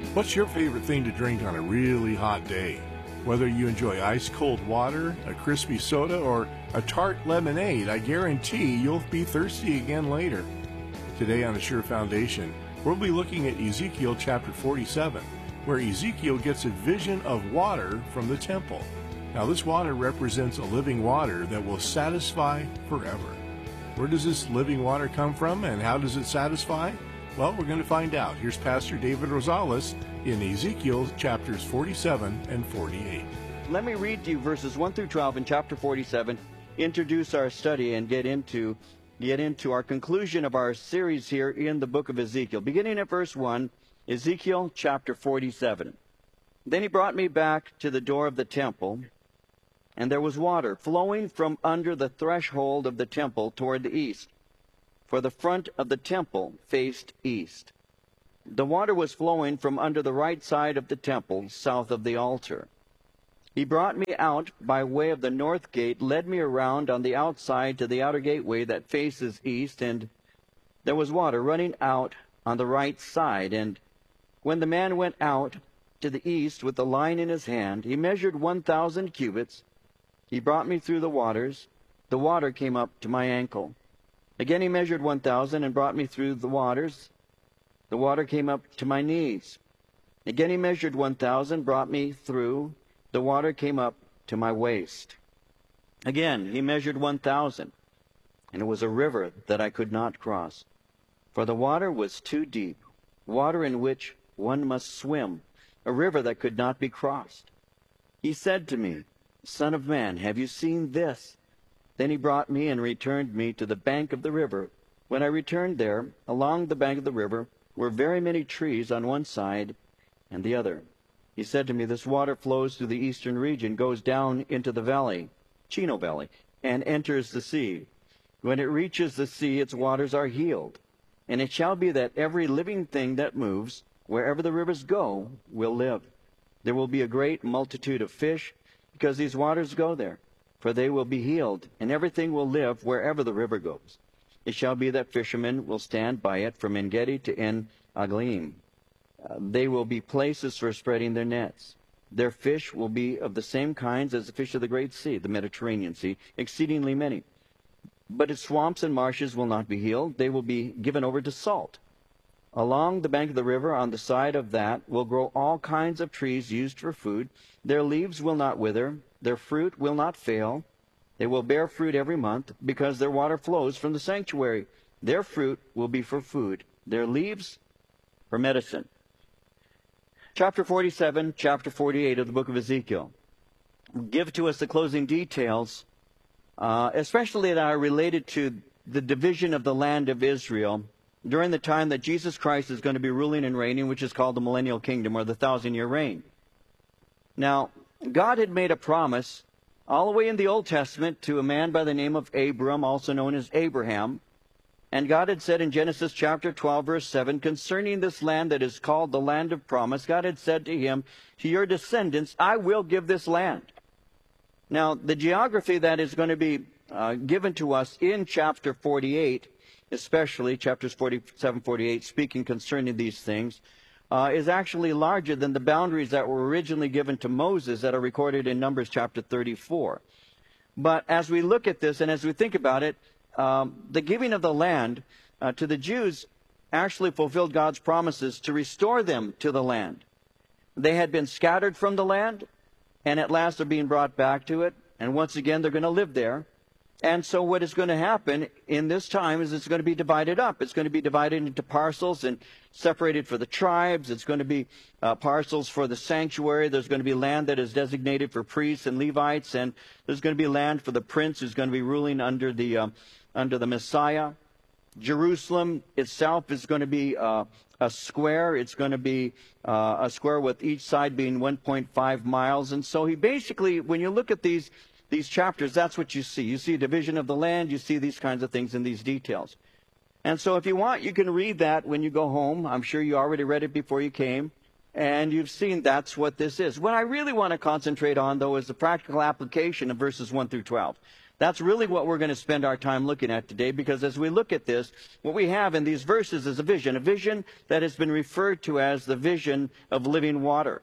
What's your favorite thing to drink on a really hot day? Whether you enjoy ice-cold water, a crispy soda, or a tart lemonade, I guarantee you'll be thirsty again later. Today on Assure Foundation, we'll be looking at Ezekiel chapter 47, where Ezekiel gets a vision of water from the temple. Now this water represents a living water that will satisfy forever. Where does this living water come from and how does it satisfy? Well, we're going to find out. Here's Pastor David Rosales in Ezekiel chapters 47 and 48. Let me read to you verses 1 through 12 in chapter 47, introduce our study, and get into our conclusion of our series here in the book of Ezekiel. Beginning at verse 1, Ezekiel chapter 47. Then he brought me back to the door of the temple, and there was water flowing from under the threshold of the temple toward the east, for the front of the temple faced east. The water was flowing from under the right side of the temple, south of the altar. He brought me out by way of the north gate, led me around on the outside to the outer gateway that faces east, and there was water running out on the right side. And when the man went out to the east with the line in his hand, he measured 1,000 cubits. He brought me through the waters. The water came up to my ankle. Again he measured 1,000 and brought me through the waters. The water came up to my knees. Again he measured 1,000, brought me through. The water came up to my waist. Again he measured 1,000, and it was a river that I could not cross, for the water was too deep, water in which one must swim, a river that could not be crossed. He said to me, Son of man, have you seen this? Then he brought me and returned me to the bank of the river. When I returned there, along the bank of the river were very many trees on one side and the other. He said to me, This water flows through the eastern region, goes down into the valley, Chino Valley, and enters the sea. When it reaches the sea, its waters are healed. And it shall be that every living thing that moves, wherever the rivers go, will live. There will be a great multitude of fish, because these waters go there. For they will be healed, and everything will live wherever the river goes. It shall be that fishermen will stand by it from En-Gedi to En-Aglaim. They will be places for spreading their nets. Their fish will be of the same kinds as the fish of the great sea, the Mediterranean Sea, exceedingly many. But its swamps and marshes will not be healed. They will be given over to salt. Along the bank of the river, on the side of that, will grow all kinds of trees used for food. Their leaves will not wither. Their fruit will not fail. They will bear fruit every month, because their water flows from the sanctuary. Their fruit will be for food, their leaves for medicine. Chapter 47, chapter 48 of the book of Ezekiel give to us the closing details, especially that are related to the division of the land of Israel during the time that Jesus Christ is going to be ruling and reigning, which is called the millennial kingdom, or the 1,000-year reign. Now, God had made a promise all the way in the Old Testament to a man by the name of Abram, also known as Abraham. And God had said in Genesis chapter 12, verse 7, concerning this land that is called the land of promise, God had said to him, to your descendants, I will give this land. Now, the geography that is going to be given to us in chapter 48, especially chapters 47, 48, speaking concerning these things, is actually larger than the boundaries that were originally given to Moses that are recorded in Numbers chapter 34. But as we look at this and as we think about it, the giving of the land to the Jews actually fulfilled God's promises to restore them to the land. They had been scattered from the land, and at last they're being brought back to it, and once again they're going to live there. And so what is going to happen in this time is it's going to be divided up. It's going to be divided into parcels and separated for the tribes. It's going to be parcels for the sanctuary. There's going to be land that is designated for priests and Levites, and there's going to be land for the prince who's going to be ruling under the Messiah. Jerusalem itself is going to be a square. It's going to be a square with each side being 1.5 miles. And so he basically, when you look at these chapters, that's what you see. You see a division of the land. You see these kinds of things in these details. And so if you want, you can read that when you go home. I'm sure you already read it before you came. And you've seen that's what this is. What I really want to concentrate on, though, is the practical application of verses 1 through 12. That's really what we're going to spend our time looking at today, because as we look at this, what we have in these verses is a vision that has been referred to as the vision of living water.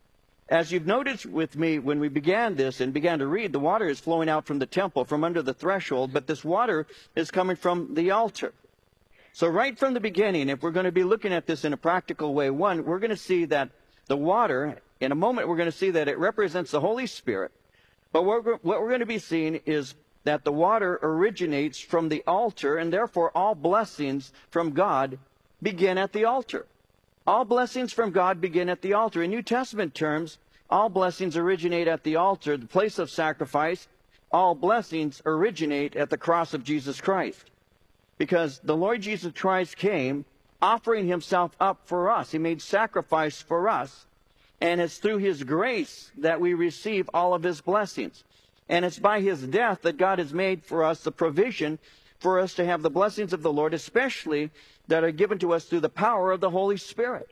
As you've noticed with me when we began this and began to read, the water is flowing out from the temple, from under the threshold, but this water is coming from the altar. So right from the beginning, if we're going to be looking at this in a practical way, one, we're going to see that the water, in a moment we're going to see that it represents the Holy Spirit. But what we're going to be seeing is that the water originates from the altar, and therefore all blessings from God begin at the altar. All blessings from God begin at the altar. In New Testament terms, all blessings originate at the altar, the place of sacrifice. All blessings originate at the cross of Jesus Christ. Because the Lord Jesus Christ came offering himself up for us. He made sacrifice for us. And it's through his grace that we receive all of his blessings. And it's by his death that God has made for us the provision for us to have the blessings of the Lord, especially that are given to us through the power of the Holy Spirit.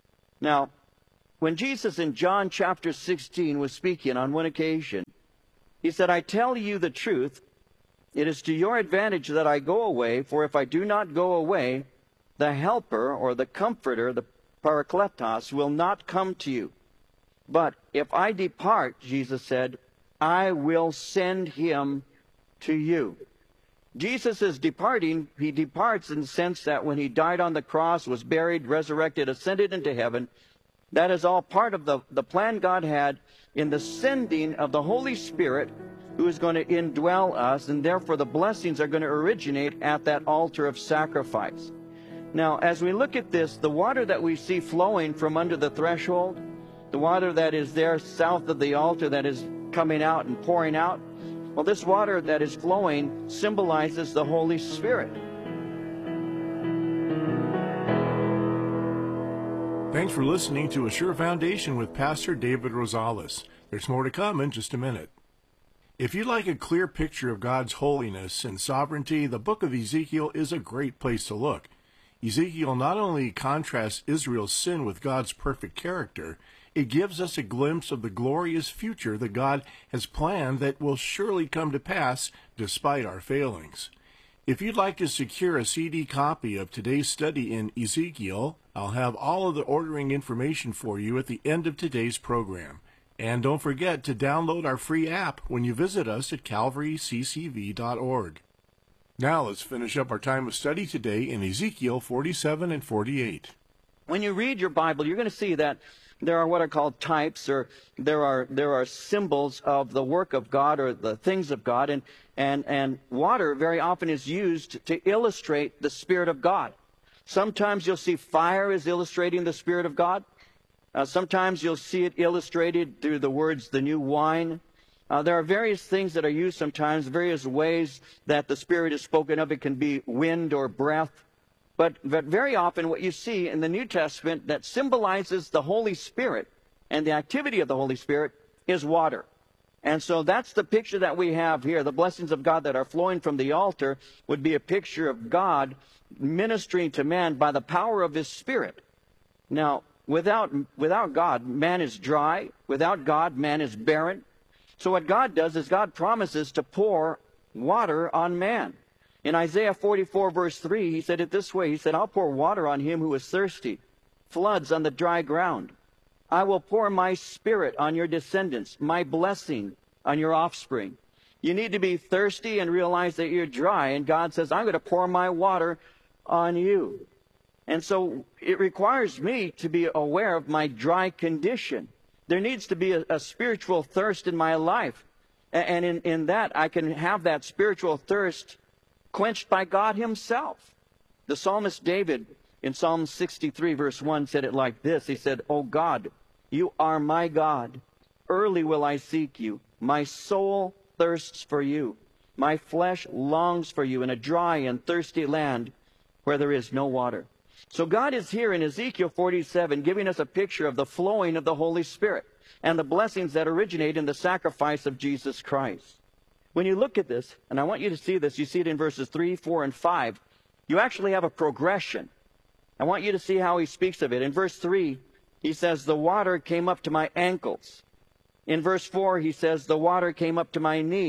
Now, when Jesus in John chapter 16 was speaking on one occasion, he said, "I tell you the truth, it is to your advantage that I go away, for if I do not go away, the Helper, or the Comforter, the Parakletos, will not come to you. But if I depart," Jesus said, "I will send him to you." Jesus is departing. He departs in the sense that when he died on the cross, was buried, resurrected, ascended into heaven, that is all part of the plan God had in the sending of the Holy Spirit, who is going to indwell us, and therefore the blessings are going to originate at that altar of sacrifice. Now, as we look at this, the water that we see flowing from under the threshold, the water that is there south of the altar that is coming out and pouring out, well, this water that is flowing symbolizes the Holy Spirit. Thanks for listening to A Sure Foundation with Pastor David Rosales. There's more to come in just a minute. If you'd like a clear picture of God's holiness and sovereignty, the book of Ezekiel is a great place to look. Ezekiel not only contrasts Israel's sin with God's perfect character, it gives us a glimpse of the glorious future that God has planned that will surely come to pass despite our failings. If you'd like to secure a CD copy of today's study in Ezekiel, I'll have all of the ordering information for you at the end of today's program. And don't forget to download our free app when you visit us at calvaryccv.org. Now let's finish up our time of study today in Ezekiel 47 and 48. When you read your Bible, you're going to see that there are what are called types, or there are symbols of the work of God or the things of God, and water very often is used to illustrate the Spirit of God. Sometimes you'll see fire as illustrating the Spirit of God. Sometimes you'll see it illustrated through the words, the new wine. There are various things that are used sometimes, various ways that the Spirit is spoken of. It can be wind or breath. But very often what you see in the New Testament that symbolizes the Holy Spirit and the activity of the Holy Spirit is water. And so that's the picture that we have here. The blessings of God that are flowing from the altar would be a picture of God ministering to man by the power of his Spirit. Now, without God, man is dry. Without God, man is barren. So what God does is God promises to pour water on man. In Isaiah 44, verse 3, he said it this way. He said, "I'll pour water on him who is thirsty, floods on the dry ground. I will pour my Spirit on your descendants, my blessing on your offspring." You need to be thirsty and realize that you're dry, and God says, "I'm going to pour my water on you." And so it requires me to be aware of my dry condition. There needs to be a spiritual thirst in my life. And in that, I can have that spiritual thirst quenched by God himself. The psalmist David in Psalm 63 verse 1 said it like this. He said, "O God, you are my God. Early will I seek you. My soul thirsts for you. My flesh longs for you in a dry and thirsty land where there is no water." So God is here in Ezekiel 47 giving us a picture of the flowing of the Holy Spirit and the blessings that originate in the sacrifice of Jesus Christ. When you look at this, and I want you to see this, you see it in verses 3, 4, and 5, you actually have a progression. I want you to see how he speaks of it. In verse 3, he says, "The water came up to my ankles." In verse 4, he says, "The water came up to my knees."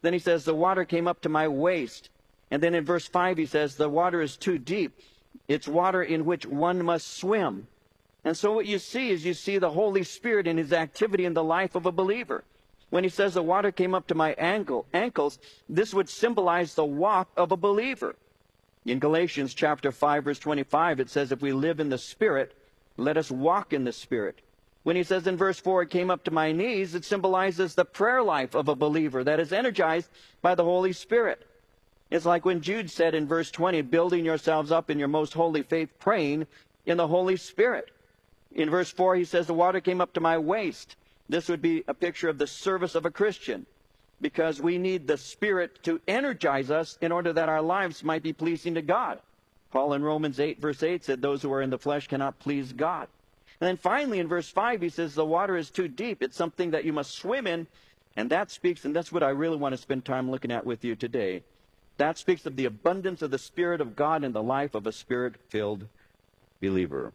Then he says, the water came up to my waist. And then in verse 5 he says, the water is too deep. It's water in which one must swim. And so what you see is you see the Holy Spirit in his activity in the life of a believer. When he says the water came up to my ankles, this would symbolize the walk of a believer. In Galatians chapter 5, verse 25, it says, if we live in the Spirit, let us walk in the Spirit. When he says in verse 4, it came up to my knees, it symbolizes the prayer life of a believer that is energized by the Holy Spirit. It's like when Jude said in verse 20, building yourselves up in your most holy faith, praying in the Holy Spirit. In verse 4, he says, the water came up to my waist. This would be a picture of the service of a Christian, because we need the Spirit to energize us in order that our lives might be pleasing to God. Paul in Romans 8, verse 8 said, those who are in the flesh cannot please God. And then finally in verse 5, he says, the water is too deep. It's something that you must swim in. And that speaks, and that's what I really want to spend time looking at with you today. That speaks of the abundance of the Spirit of God in the life of a Spirit-filled believer.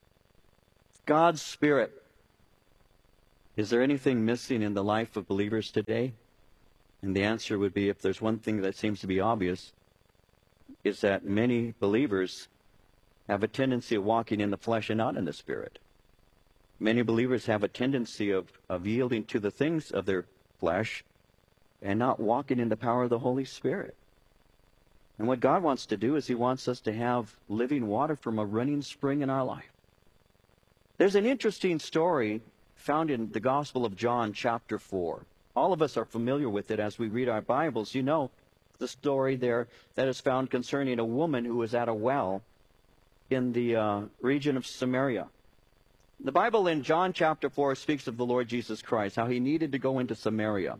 God's Spirit. Is there anything missing in the life of believers today? And the answer would be, if there's one thing that seems to be obvious, is that many believers have a tendency of walking in the flesh and not in the Spirit. Many believers have a tendency of yielding to the things of their flesh and not walking in the power of the Holy Spirit. And what God wants to do is he wants us to have living water from a running spring in our life. There's an interesting story found in the Gospel of John, chapter 4. All of us are familiar with it as we read our Bibles. You know the story there that is found concerning a woman who was at a well in the region of Samaria. The Bible in John chapter 4 speaks of the Lord Jesus Christ, how he needed to go into Samaria.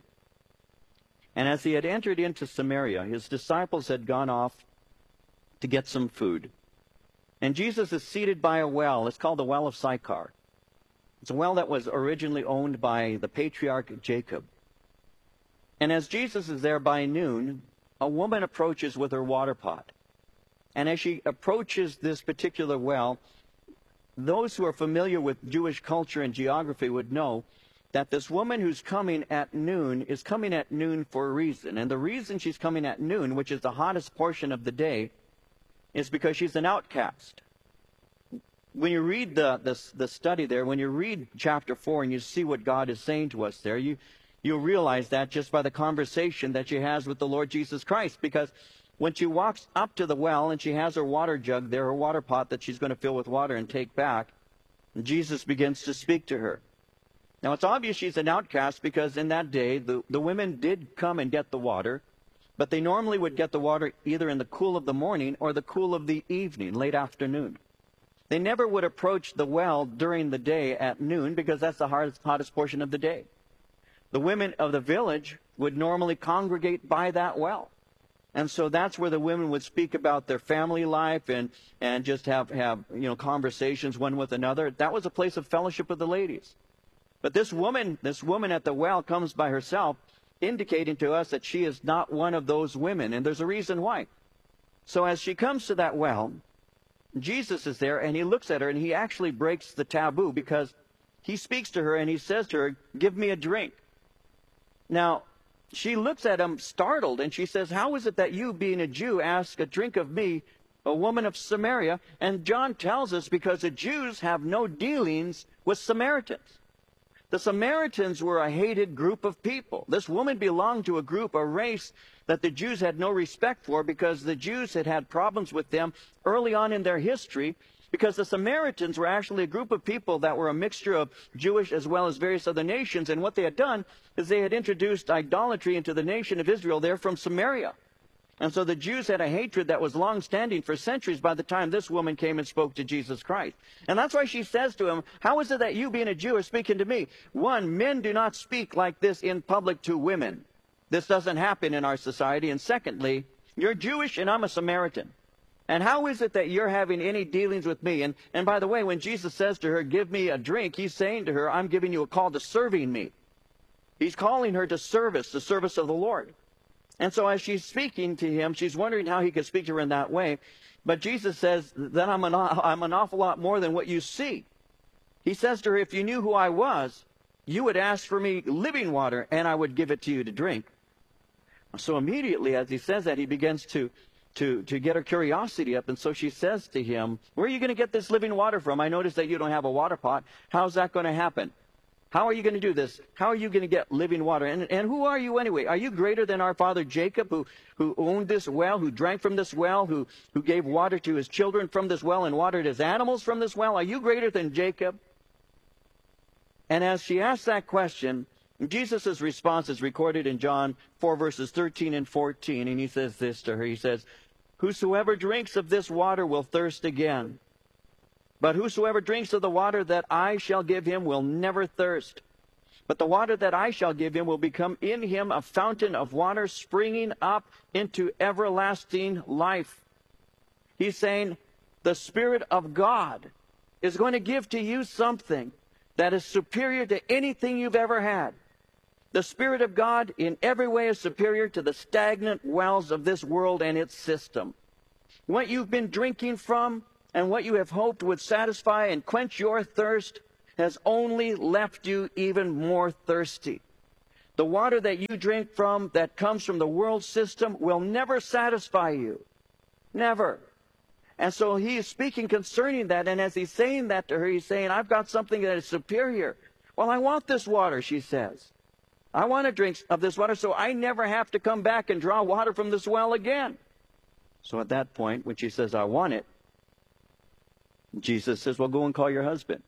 And as he had entered into Samaria, his disciples had gone off to get some food. And Jesus is seated by a well. It's called the Well of Sychar. It's a well that was originally owned by the patriarch Jacob. And as Jesus is there by noon, a woman approaches with her water pot. And as she approaches this particular well, those who are familiar with Jewish culture and geography would know that this woman who's coming at noon is coming at noon for a reason. And the reason she's coming at noon, which is the hottest portion of the day, is because she's an outcast. When you read the study there, when you read chapter 4 and you see what God is saying to us there, you'll realize that just by the conversation that she has with the Lord Jesus Christ. Because when she walks up to the well and she has her water jug there, her water pot that she's going to fill with water and take back, Jesus begins to speak to her. Now, it's obvious she's an outcast because in that day, the women did come and get the water, but they normally would get the water either in the cool of the morning or the cool of the evening, late afternoon. They never would approach the well during the day at noon because that's the hottest portion of the day. The women of the village would normally congregate by that well. And so that's where the women would speak about their family life and just have conversations one with another. That was a place of fellowship with the ladies. But this woman at the well comes by herself, indicating to us that she is not one of those women, and there's a reason why. So as she comes to that well, Jesus is there, and he looks at her, and he actually breaks the taboo because he speaks to her, and he says to her, "Give me a drink." Now, she looks at him startled, and she says, "How is it that you, being a Jew, ask a drink of me, a woman of Samaria?" And John tells us because the Jews have no dealings with Samaritans. The Samaritans were a hated group of people. This woman belonged to a group, a race that the Jews had no respect for because the Jews had had problems with them early on in their history because the Samaritans were actually a group of people that were a mixture of Jewish as well as various other nations. And what they had done is they had introduced idolatry into the nation of Israel. They're from Samaria. And so the Jews had a hatred that was long-standing for centuries by the time this woman came and spoke to Jesus Christ. And that's why she says to him, "How is it that you, being a Jew, are speaking to me?" One, men do not speak like this in public to women. This doesn't happen in our society. And secondly, you're Jewish and I'm a Samaritan. And how is it that you're having any dealings with me? And by the way, when Jesus says to her, "Give me a drink," he's saying to her, "I'm giving you a call to serving me." He's calling her to service, the service of the Lord. And so as she's speaking to him, she's wondering how he could speak to her in that way. But Jesus says that I'm an awful lot more than what you see. He says to her, "If you knew who I was, you would ask for me living water, and I would give it to you to drink." So immediately as he says that, he begins to get her curiosity up. And so she says to him, where are you going to get this living water from? I notice that you don't have a water pot. How's that going to happen? How are you going to do this? How are you going to get living water? And who are you anyway? Are you greater than our father Jacob, who owned this well, who drank from this well, who gave water to his children from this well and watered his animals from this well? Are you greater than Jacob? And as she asks that question, Jesus' response is recorded in John 4, verses 13 and 14. And he says this to her. He says, whosoever drinks of this water will thirst again. But whosoever drinks of the water that I shall give him will never thirst. But the water that I shall give him will become in him a fountain of water springing up into everlasting life. He's saying the Spirit of God is going to give to you something that is superior to anything you've ever had. The Spirit of God in every way is superior to the stagnant wells of this world and its system. What you've been drinking from and what you have hoped would satisfy and quench your thirst has only left you even more thirsty. The water that you drink from that comes from the world system will never satisfy you. Never. And so he is speaking concerning that, and as he's saying that to her, he's saying, I've got something that is superior. Well, I want this water, she says. I want to drink of this water so I never have to come back and draw water from this well again. So at that point, when she says, I want it, Jesus says, well, go and call your husband.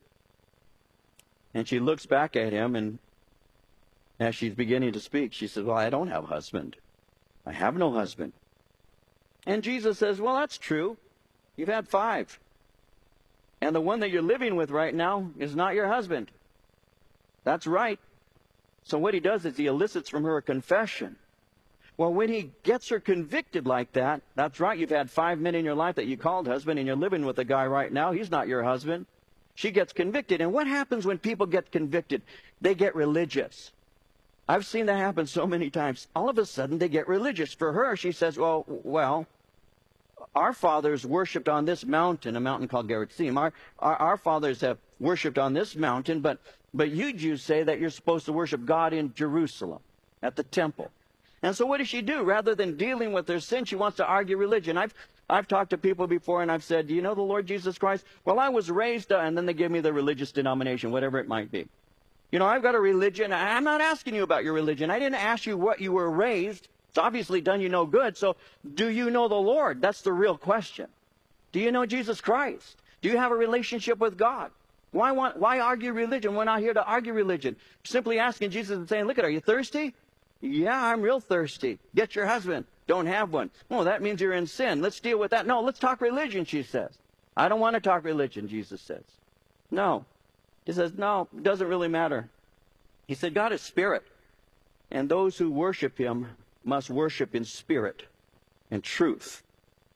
And she looks back at him, and as she's beginning to speak, she says, well, I don't have a husband. I have no husband. And Jesus says, well, that's true. You've had 5. And the one that you're living with right now is not your husband. That's right. So what he does is he elicits from her a confession. Well, when he gets her convicted like that, that's right, you've had 5 men in your life that you called husband, and you're living with a guy right now. He's not your husband. She gets convicted. And what happens when people get convicted? They get religious. I've seen that happen so many times. All of a sudden, they get religious. For her, she says, well, our fathers worshipped on this mountain, a mountain called Gerizim. Our fathers have worshipped on this mountain, but you Jews say that you're supposed to worship God in Jerusalem, at the temple. And so what does she do? Rather than dealing with her sin, she wants to argue religion. I've talked to people before, and I've said, do you know the Lord Jesus Christ? Well, I was raised, and then they give me the religious denomination, whatever it might be. You know, I've got a religion. I'm not asking you about your religion. I didn't ask you what you were raised. It's obviously done you no good. So do you know the Lord? That's the real question. Do you know Jesus Christ? Do you have a relationship with God? Why argue religion? We're not here to argue religion. Simply asking Jesus and saying, look, are you thirsty? Yeah, I'm real thirsty. Get your husband. Don't have one. Oh, that means you're in sin. Let's deal with that. No, let's talk religion, she says. I don't want to talk religion, Jesus says. No. He says, no, it doesn't really matter. He said, God is spirit, and those who worship him must worship in spirit and truth.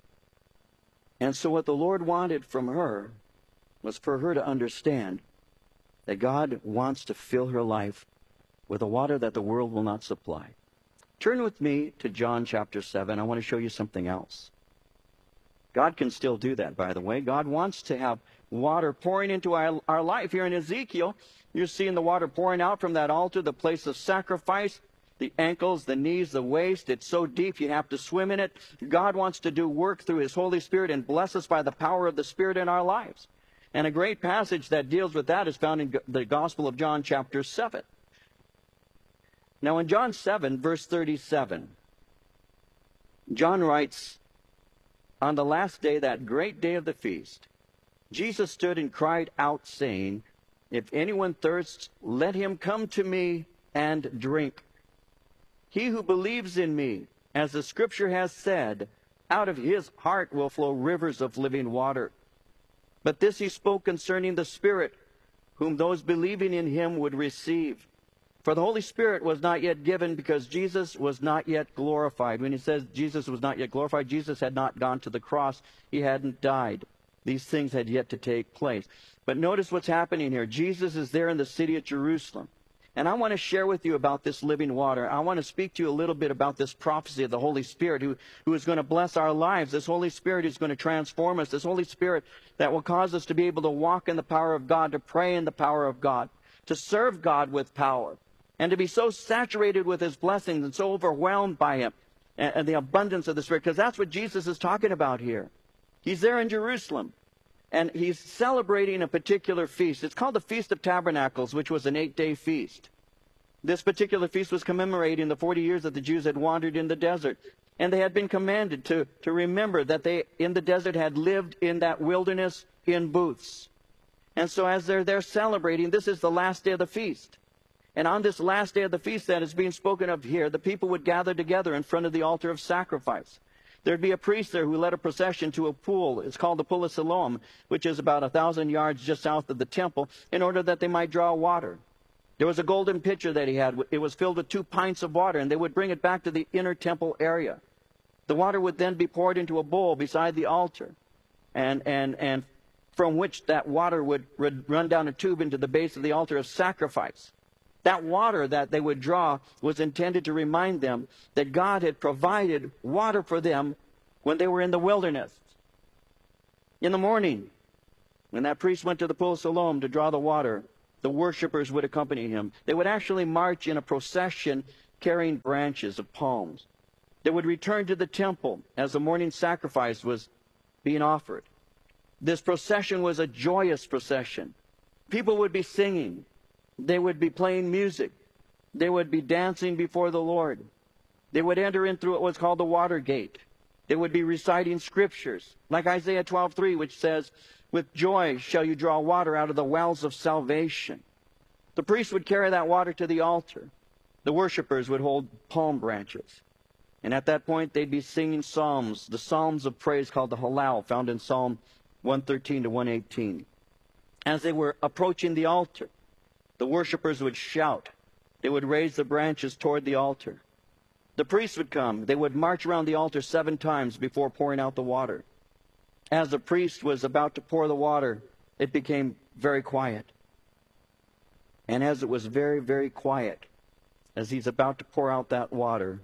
And so what the Lord wanted from her was for her to understand that God wants to fill her life with a water that the world will not supply. Turn with me to John chapter 7. I want to show you something else. God can still do that, by the way. God wants to have water pouring into our life. Here in Ezekiel, you're seeing the water pouring out from that altar, the place of sacrifice, the ankles, the knees, the waist. It's so deep you have to swim in it. God wants to do work through his Holy Spirit and bless us by the power of the Spirit in our lives. And a great passage that deals with that is found in the Gospel of John chapter 7. Now in John 7, verse 37, John writes, on the last day, that great day of the feast, Jesus stood and cried out, saying, if anyone thirsts, let him come to me and drink. He who believes in me, as the Scripture has said, out of his heart will flow rivers of living water. But this he spoke concerning the Spirit, whom those believing in him would receive. For the Holy Spirit was not yet given because Jesus was not yet glorified. When he says Jesus was not yet glorified, Jesus had not gone to the cross. He hadn't died. These things had yet to take place. But notice what's happening here. Jesus is there in the city of Jerusalem. And I want to share with you about this living water. I want to speak to you a little bit about this prophecy of the Holy Spirit who is going to bless our lives. This Holy Spirit is going to transform us. This Holy Spirit that will cause us to be able to walk in the power of God, to pray in the power of God, to serve God with power. and to be so saturated with his blessings and so overwhelmed by him and the abundance of the Spirit, because that's what Jesus is talking about here. He's there in Jerusalem, and he's celebrating a particular feast. It's called the Feast of Tabernacles, which was an 8-day feast. This particular feast was commemorating the 40 years that the Jews had wandered in the desert. And they had been commanded to remember that they, in the desert, had lived in that wilderness in booths. And so as they're there celebrating, this is the last day of the feast. And on this last day of the feast that is being spoken of here, the people would gather together in front of the altar of sacrifice. There'd be a priest there who led a procession to a pool. It's called the Pool of Siloam, which is about 1,000 yards just south of the temple, in order that they might draw water. There was a golden pitcher that he had. It was filled with 2 pints of water, and they would bring it back to the inner temple area. The water would then be poured into a bowl beside the altar, and from which that water would run down a tube into the base of the altar of sacrifice. That water that they would draw was intended to remind them that God had provided water for them when they were in the wilderness. In the morning, when that priest went to the Pool of Siloam to draw the water, the worshipers would accompany him. They would actually march in a procession carrying branches of palms. They would return to the temple as the morning sacrifice was being offered. This procession was a joyous procession. People would be singing. They would be playing music. They would be dancing before the Lord. They would enter in through what was called the water gate. They would be reciting scriptures, like Isaiah 12:3, which says, "With joy shall you draw water out of the wells of salvation." The priest would carry that water to the altar. The worshipers would hold palm branches. And at that point, they'd be singing psalms, the psalms of praise called the Hallel, found in Psalm 113 to 118. As they were approaching the altar, the worshipers would shout. They would raise the branches toward the altar. The priests would come. They would march around the altar 7 times before pouring out the water. As the priest was about to pour the water, it became very quiet. And as it was very, very quiet, as he's about to pour out that water,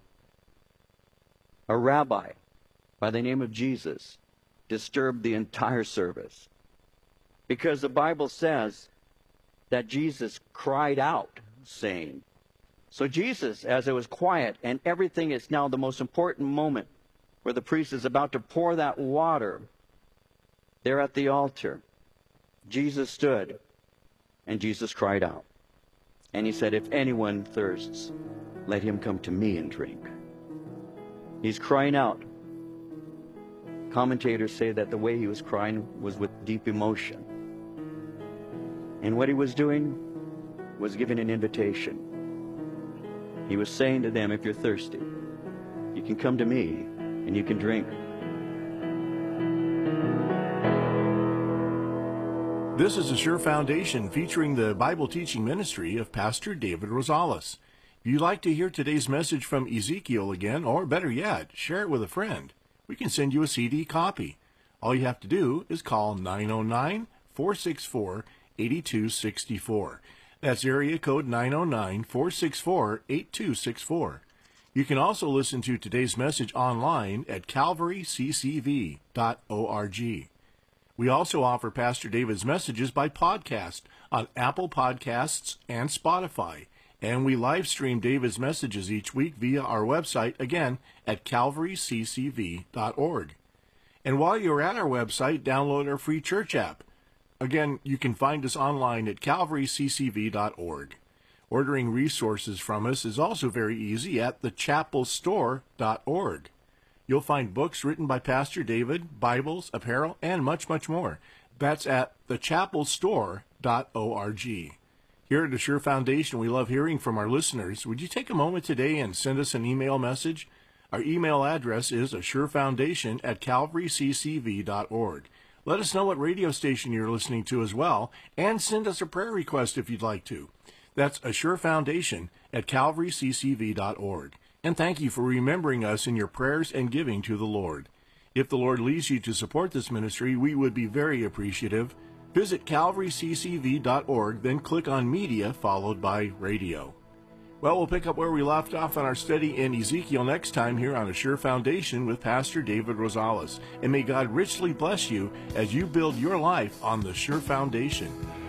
a rabbi by the name of Jesus disturbed the entire service. Because the Bible says that Jesus cried out, saying. So Jesus, as it was quiet, and everything is now the most important moment where the priest is about to pour that water, there at the altar, Jesus stood, and Jesus cried out. And he said, "If anyone thirsts, let him come to me and drink." He's crying out. Commentators say that the way he was crying was with deep emotion. And what he was doing was giving an invitation. He was saying to them, if you're thirsty, you can come to me and you can drink. This is the Sure Foundation, featuring the Bible teaching ministry of Pastor David Rosales. If you'd like to hear today's message from Ezekiel again, or better yet, share it with a friend, we can send you a CD copy. All you have to do is call 909-464-8264. That's area code 909-464-8264. You can also listen to today's message online at calvaryccv.org. We also offer Pastor David's messages by podcast on Apple Podcasts and Spotify. And we live stream David's messages each week via our website, again, at calvaryccv.org. And while you're at our website, download our free church app. Again, you can find us online at calvaryccv.org. Ordering resources from us is also very easy at thechapelstore.org. You'll find books written by Pastor David, Bibles, apparel, and much, much more. That's at thechapelstore.org. Here at the Sure Foundation, we love hearing from our listeners. Would you take a moment today and send us an email message? Our email address is assurefoundation@calvaryccv.org. Let us know what radio station you're listening to as well, and send us a prayer request if you'd like to. That's assurefoundation@calvaryccv.org. And thank you for remembering us in your prayers and giving to the Lord. If the Lord leads you to support this ministry, we would be very appreciative. Visit calvaryccv.org, then click on Media, followed by Radio. Well, we'll pick up where we left off on our study in Ezekiel next time here on A Sure Foundation with Pastor David Rosales. And may God richly bless you as you build your life on the Sure Foundation.